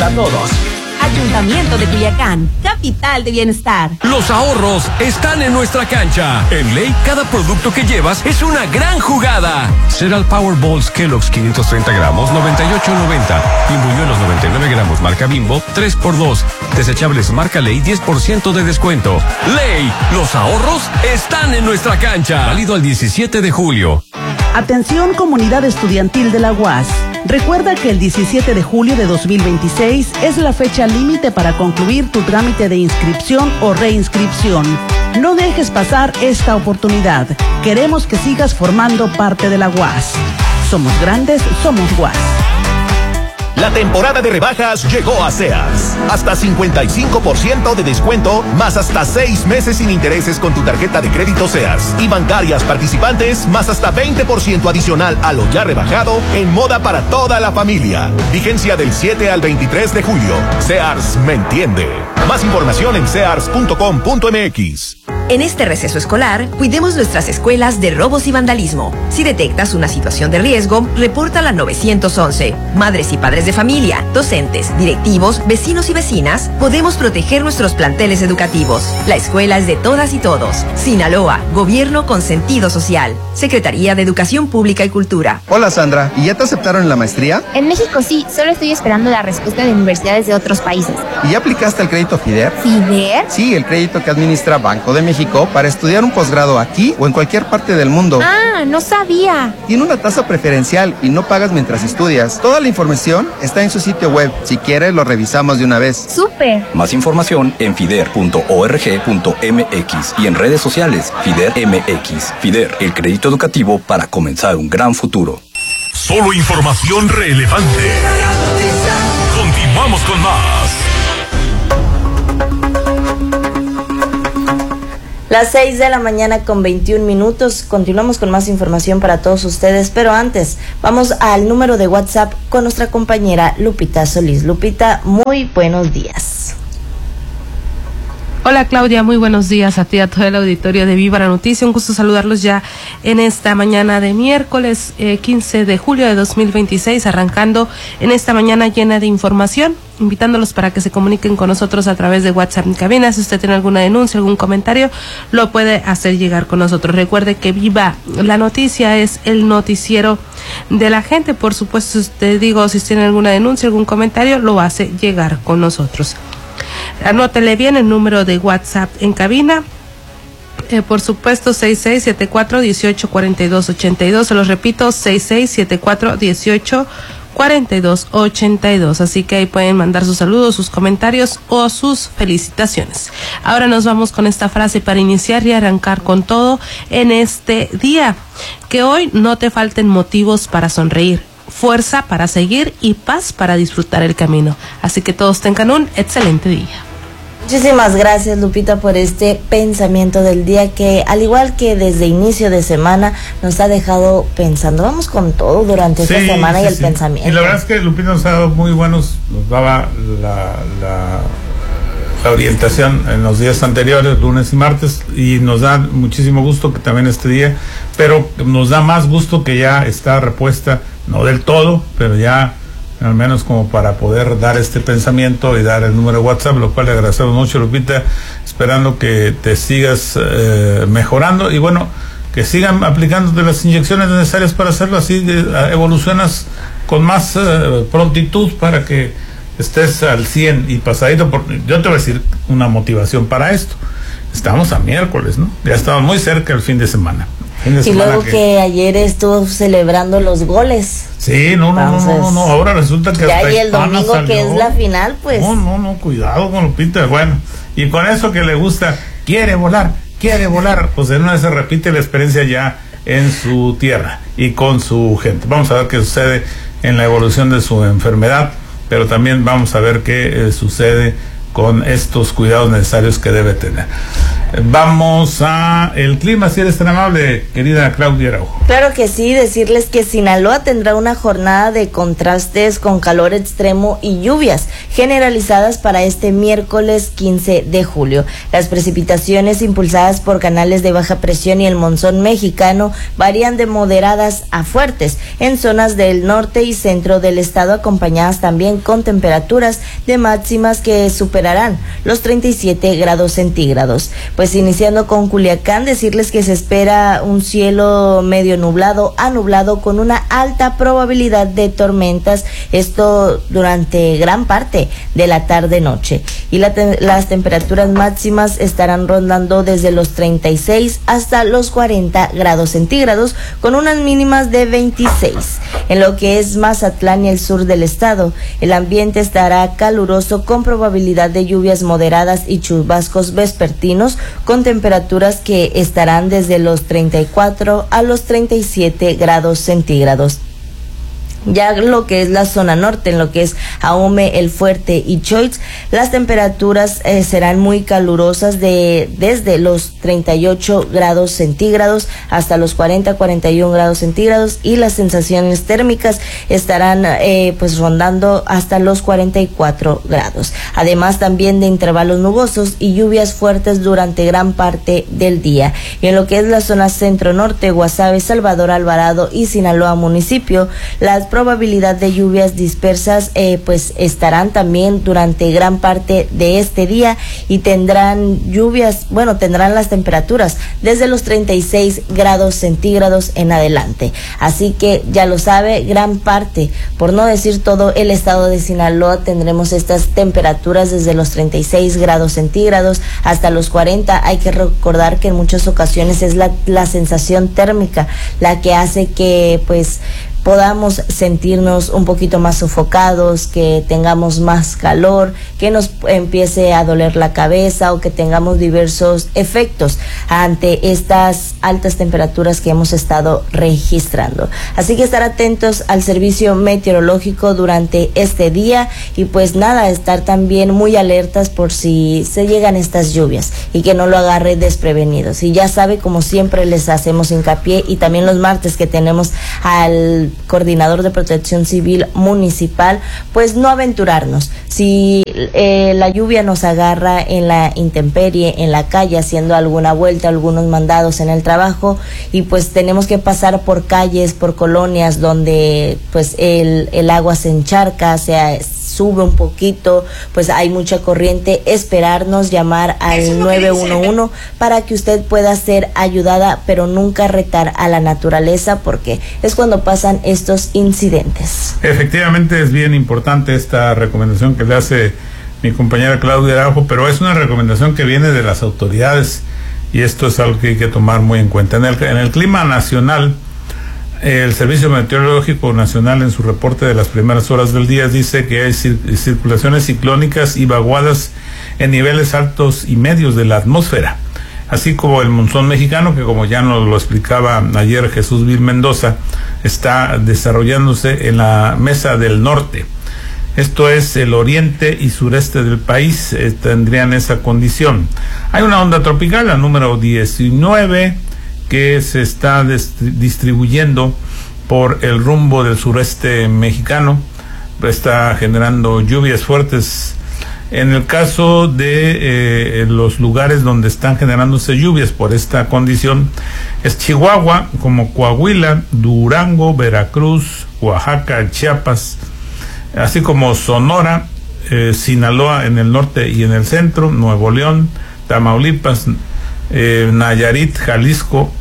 para todos. Ayuntamiento de Culiacán, capital de bienestar. Los ahorros están en nuestra cancha. En Ley, cada producto que llevas es una gran jugada. Cereal Powerballs Kellogg's 530 gramos, 98.90. Pimbuñuelos 99 gramos, marca Bimbo, 3x2. Desechables marca Ley, 10% de descuento. Ley, los ahorros están en nuestra cancha. Válido al 17 de julio. Atención, comunidad estudiantil de la UAS. Recuerda que el 17 de julio de 2026 es la fecha límite para concluir tu trámite de inscripción o reinscripción. No dejes pasar esta oportunidad. Queremos que sigas formando parte de la UAS. Somos grandes, somos UAS. La temporada de rebajas llegó a Sears. Hasta 55% de descuento, más hasta 6 meses sin intereses con tu tarjeta de crédito Sears. Y bancarias participantes, más hasta 20% adicional a lo ya rebajado en moda para toda la familia. Vigencia del 7 al 23 de julio. Sears me entiende. Más información en sears.com.mx. En este receso escolar, cuidemos nuestras escuelas de robos y vandalismo. Si detectas una situación de riesgo, repórtala al 911. Madres y padres de familia, docentes, directivos, vecinos y vecinas, podemos proteger nuestros planteles educativos. La escuela es de todas y todos. Sinaloa, gobierno con sentido social. Secretaría de Educación Pública y Cultura. Hola Sandra, ¿y ya te aceptaron en la maestría? En México sí, solo estoy esperando la respuesta de universidades de otros países. ¿Y ya aplicaste el crédito FIDER? ¿FIDER? Sí, el crédito que administra Banco de México para estudiar un posgrado aquí o en cualquier parte del mundo. Ah, no sabía. Tiene una tasa preferencial y no pagas mientras estudias. Toda la información está en su sitio web. Si quieres, lo revisamos de una vez. ¡Súper! Más información en fider.org.mx y en redes sociales FIDER MX. FIDER, el crédito educativo para comenzar un gran futuro. Solo información relevante. Continuamos con más. Las 6 de la mañana con 21 minutos. Continuamos con más información para todos ustedes, pero antes vamos al número de WhatsApp con nuestra compañera Lupita Solís. Lupita, muy buenos días. Hola Claudia, muy buenos días a ti y a todo el auditorio de Viva la Noticia. Un gusto saludarlos ya en esta mañana de miércoles 15 de julio de 2026, arrancando en esta mañana llena de información, invitándolos para que se comuniquen con nosotros a través de WhatsApp en cabina. Si usted tiene alguna denuncia, algún comentario, lo puede hacer llegar con nosotros. Recuerde que Viva la Noticia es el noticiero de la gente. Por supuesto, si tiene alguna denuncia, algún comentario, lo hace llegar con nosotros. Anótele bien el número de WhatsApp en cabina. Por supuesto, 6674-184282. Se los repito, 6674-184282. Así que ahí pueden mandar sus saludos, sus comentarios o sus felicitaciones. Ahora nos vamos con esta frase para iniciar y arrancar con todo en este día. Que hoy no te falten motivos para sonreír, fuerza para seguir y paz para disfrutar el camino. Así que todos tengan un excelente día. Muchísimas gracias, Lupita, por este pensamiento del día que, al igual que desde inicio de semana, nos ha dejado pensando. Vamos con todo durante esta semana y el pensamiento. Y la verdad es que Lupita nos ha dado muy buenos, nos daba la orientación en los días anteriores, lunes y martes, y nos da muchísimo gusto que también este día, pero nos da más gusto que ya está repuesta, no del todo, pero ya al menos como para poder dar este pensamiento y dar el número de WhatsApp, lo cual le agradecemos mucho, Lupita, esperando que te sigas mejorando y bueno, que sigan aplicándote las inyecciones necesarias para hacerlo, así evolucionas con más prontitud para que estés al 100 y pasadito. Yo te voy a decir una motivación para esto. Estamos a miércoles, ¿no? Ya estamos muy cerca del fin de semana. Y luego que ayer estuvo celebrando los goles. Sí, no, ahora resulta que ya, y el domingo salió, que es la final, pues. No, cuidado con Lupita. Bueno, y con eso que le gusta, quiere volar, pues en una vez se repite la experiencia ya en su tierra y con su gente. Vamos a ver qué sucede en la evolución de su enfermedad, pero también vamos a ver qué sucede con estos cuidados necesarios que debe tener. Vamos a el clima, si eres tan amable, querida Claudia Araujo. Claro que sí, decirles que Sinaloa tendrá una jornada de contrastes con calor extremo y lluvias generalizadas para este miércoles 15 de julio. Las precipitaciones impulsadas por canales de baja presión y el monzón mexicano varían de moderadas a fuertes en zonas del norte y centro del estado, acompañadas también con temperaturas de máximas que superarán los 37 grados centígrados. Pues iniciando con Culiacán, decirles que se espera un cielo medio nublado a nublado con una alta probabilidad de tormentas, esto durante gran parte de la tarde-noche. Y las temperaturas máximas estarán rondando desde los 36 hasta los 40 grados centígrados, con unas mínimas de 26. En lo que es Mazatlán y el sur del estado, el ambiente estará caluroso con probabilidad de lluvias moderadas y chubascos vespertinos, con temperaturas que estarán desde los 34 a los 37 grados centígrados. Ya lo que es la zona norte, en lo que es Ahome, El Fuerte y Choix, las temperaturas serán muy calurosas desde los 38 grados centígrados hasta los 40-41 grados centígrados, y las sensaciones térmicas estarán pues rondando hasta los 44 grados. Además también de intervalos nubosos y lluvias fuertes durante gran parte del día. Y en lo que es la zona centro-norte, Guasave, Salvador Alvarado y Sinaloa municipio, las probabilidad de lluvias dispersas pues estarán también durante gran parte de este día, y tendrán las temperaturas desde los 36 grados centígrados en adelante. Así que ya lo sabe, gran parte, por no decir todo el estado de Sinaloa, tendremos estas temperaturas desde los 36 grados centígrados hasta los 40. Hay que recordar que en muchas ocasiones es la sensación térmica la que hace que pues podamos sentirnos un poquito más sofocados, que tengamos más calor, que nos empiece a doler la cabeza o que tengamos diversos efectos ante estas altas temperaturas que hemos estado registrando. Así que estar atentos al servicio meteorológico durante este día, y pues nada, estar también muy alertas por si se llegan estas lluvias y que no lo agarre desprevenidos. Y ya sabe, como siempre les hacemos hincapié, y también los martes que tenemos al coordinador de protección civil municipal, pues no aventurarnos. Si la lluvia nos agarra en la intemperie, en la calle, haciendo alguna vuelta, algunos mandados en el trabajo, y pues tenemos que pasar por calles, por colonias donde pues el agua se encharca, sube un poquito, pues hay mucha corriente, esperarnos, llamar al 911 para que usted pueda ser ayudada, pero nunca retar a la naturaleza, porque es cuando pasan estos incidentes. Efectivamente es bien importante esta recomendación que le hace mi compañera Claudia Araujo, pero es una recomendación que viene de las autoridades, y esto es algo que hay que tomar muy en cuenta. En el clima nacional, el Servicio Meteorológico Nacional, en su reporte de las primeras horas del día, dice que hay circulaciones ciclónicas y vaguadas en niveles altos y medios de la atmósfera, así como el monzón mexicano, que como ya nos lo explicaba ayer Jesús Vil Mendoza, está desarrollándose en la Mesa del Norte. Esto es el oriente y sureste del país, tendrían esa condición. Hay una onda tropical, la número 19, que se está distribuyendo por el rumbo del sureste mexicano, está generando lluvias fuertes. En el caso de los lugares donde están generándose lluvias por esta condición, es Chihuahua, como Coahuila, Durango, Veracruz, Oaxaca, Chiapas, así como Sonora, Sinaloa en el norte y en el centro, Nuevo León, Tamaulipas, Nayarit, Jalisco,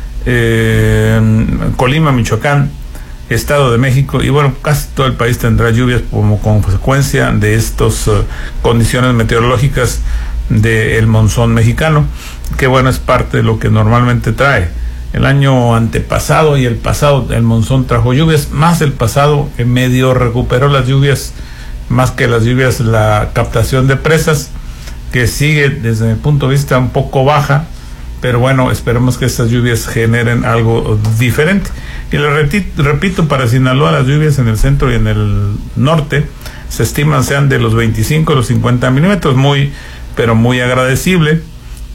Colima, Michoacán, Estado de México, y bueno, casi todo el país tendrá lluvias como consecuencia de estas condiciones meteorológicas del monzón mexicano, que bueno, es parte de lo que normalmente trae. El año antepasado y el pasado el monzón trajo lluvias, más el pasado que medio recuperó las lluvias, más que las lluvias la captación de presas, que sigue desde mi punto de vista un poco baja, pero bueno, esperemos que estas lluvias generen algo diferente. Y le repito, para Sinaloa las lluvias en el centro y en el norte se estiman sean de los 25 a los 50 milímetros, pero muy agradecible.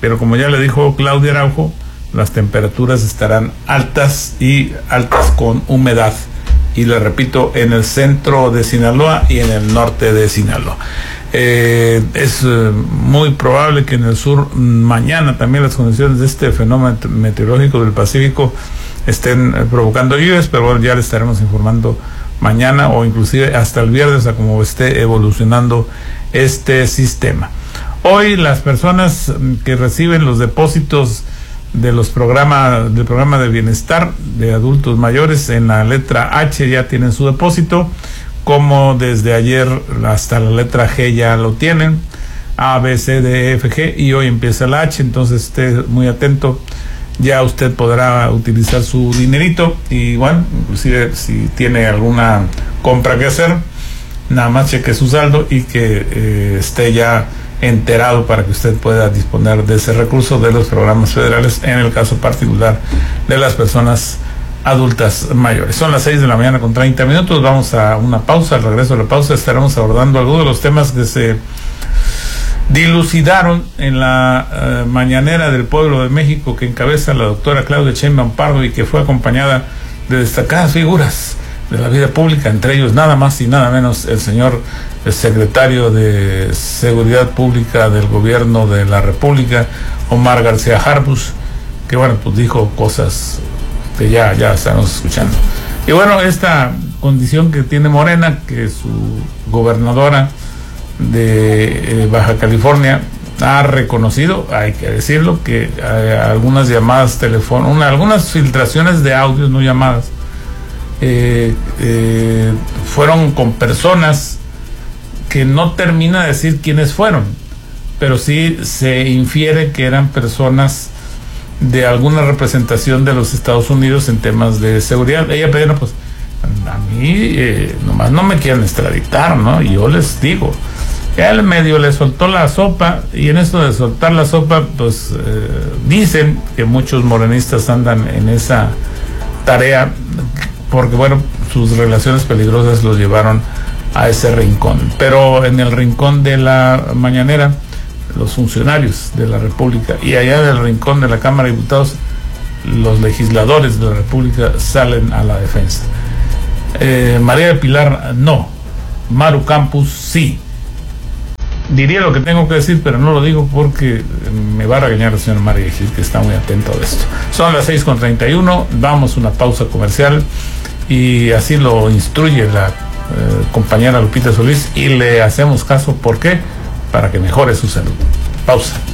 pero como ya le dijo Claudia Araujo, las temperaturas estarán altas y altas con humedad. Y le repito, en el centro de Sinaloa y en el norte de Sinaloa. Es muy probable que en el sur mañana también las condiciones de este fenómeno meteorológico del Pacífico estén provocando lluvias, pero bueno, ya le estaremos informando mañana o inclusive hasta el viernes a cómo esté evolucionando este sistema. Hoy las personas que reciben los depósitos de del programa de bienestar de adultos mayores en la letra H ya tienen su depósito, como desde ayer hasta la letra G ya lo tienen, A, B, C, D, E, F, G, y hoy empieza la H, entonces esté muy atento, ya usted podrá utilizar su dinerito, y bueno, inclusive si tiene alguna compra que hacer, nada más cheque su saldo y que esté ya enterado para que usted pueda disponer de ese recurso de los programas federales en el caso particular de las personas adultas mayores. Son las 6 de la mañana con 30 minutos, vamos a una pausa. Al regreso de la pausa estaremos abordando algunos de los temas que se dilucidaron en la mañanera del Pueblo de México que encabeza la doctora Claudia Sheinbaum Pardo y que fue acompañada de destacadas figuras de la vida pública, entre ellos nada más y nada menos el señor secretario de Seguridad Pública del Gobierno de la República, Omar García Harfuch, que bueno, pues dijo cosas que ya estamos escuchando. Y bueno, esta condición que tiene Morena, que su gobernadora de Baja California ha reconocido, hay que decirlo, que algunas llamadas telefónicas, algunas filtraciones de audios, no llamadas, fueron con personas que no termina de decir quiénes fueron, pero sí se infiere que eran personas de alguna representación de los Estados Unidos en temas de seguridad. Ella pedía, pues, a mí nomás no me quieren extraditar, ¿no? Y yo les digo, él medio le soltó la sopa, y en eso de soltar la sopa, pues dicen que muchos morenistas andan en esa tarea, porque bueno, sus relaciones peligrosas los llevaron a ese rincón. Pero en el rincón de la mañanera, los funcionarios de la República, y allá del rincón de la Cámara de Diputados, los legisladores de la República salen a la defensa. María del Pilar no, Maru Campos sí. Diría lo que tengo que decir, pero no lo digo porque me va a regañar el señor María Gil, que está muy atento a esto. Son las 6:31, vamos a una pausa comercial, y así lo instruye la compañera Lupita Solís, y le hacemos caso. ¿Por qué? Para que mejore su salud. Pausa.